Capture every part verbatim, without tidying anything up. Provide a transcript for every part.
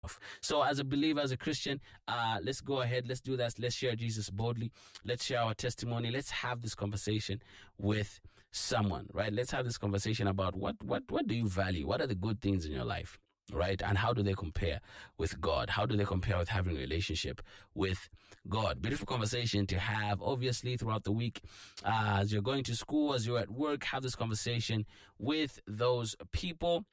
So as a believer, as a Christian, uh, let's go ahead. Let's do that. Let's share Jesus boldly. Let's share our testimony. Let's have this conversation with someone, right? Let's have this conversation about what, what, what do you value? What are the good things in your life, right? And how do they compare with God? How do they compare with having a relationship with God? Beautiful conversation to have, obviously, throughout the week. Uh, as you're going to school, as you're at work, have this conversation with those people.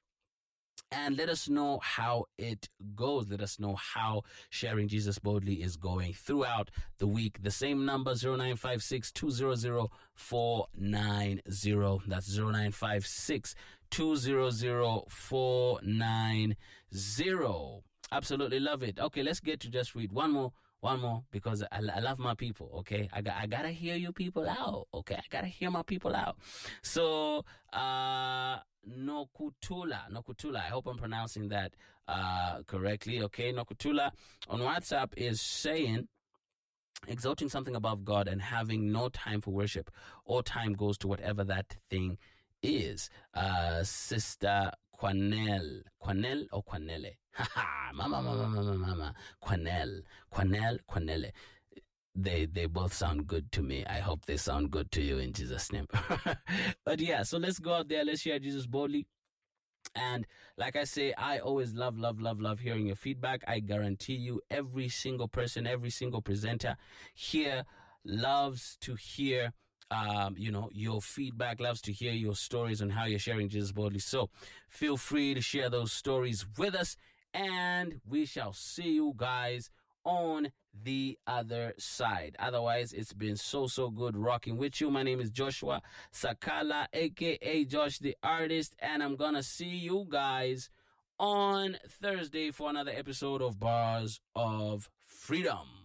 And let us know how it goes. Let us know how sharing Jesus boldly is going throughout the week. The same number, zero nine five six, two zero zero, four nine zero. That's zero nine five six, two zero zero, four nine zero. Absolutely love it. Okay, let's get to just read one more. One more, because I, I love my people, okay? I got, I gotta hear you people out, okay? I gotta hear my people out. So, uh, Nokutula, Nokutula, I hope I'm pronouncing that, uh, correctly, okay? Nokutula on WhatsApp is saying, exalting something above God and having no time for worship. All time goes to whatever that thing is. Uh, Sister Quanel, Quanel or Quanele? Haha, mama, mama, mama, mama, Quanel, Quanel, Quanele. They, they both sound good to me. I hope they sound good to you in Jesus' name. But yeah, so let's go out there. Let's share Jesus boldly. And like I say, I always love, love, love, love hearing your feedback. I guarantee you every single person, every single presenter here loves to hear Um, you know, your feedback, loves to hear your stories on how you're sharing Jesus boldly. So feel free to share those stories with us, and we shall see you guys on the other side. Otherwise, it's been so, so good rocking with you. My name is Joshua Sakala, aka Josh the Artist, and I'm gonna see you guys on Thursday for another episode of Bars of Freedom.